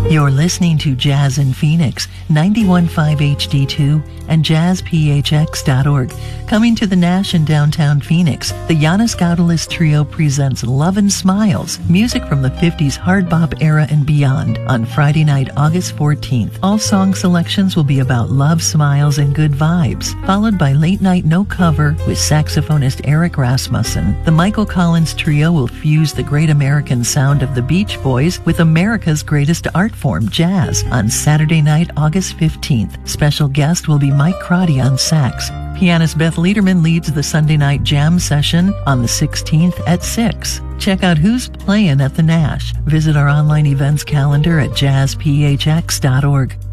You're listening to Jazz in Phoenix, 91.5 HD2 and jazzphx.org. Coming to the Nash in downtown Phoenix, the Janis Gaudelis Trio presents Love and Smiles, music from the 50s hard bop era and beyond, on Friday night, August 14th. All song selections will be about love, smiles, and good vibes, followed by Late Night No Cover with saxophonist Eric Rasmussen. The Michael Collins Trio will fuse the great American sound of the Beach Boys with America's greatest art form, jazz, on Saturday night, August 15th. Special guest will be Mike Crotty on sax. Pianist Beth Lederman leads the Sunday night jam session on the 16th at 6. Check out who's playing at the Nash. Visit our online events calendar at jazzphx.org.